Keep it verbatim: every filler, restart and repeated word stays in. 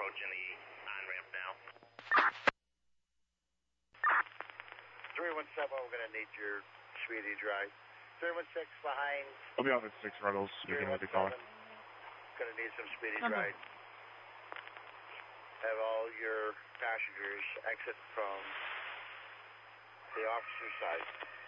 approaching the on-ramp now. three one seven, we're going to need your speedy drive. three one six behind. I'll be off at six Ruddles. You can make the call. Going to need some speedy Okay. drive. Have all your passengers exit from the officer's side.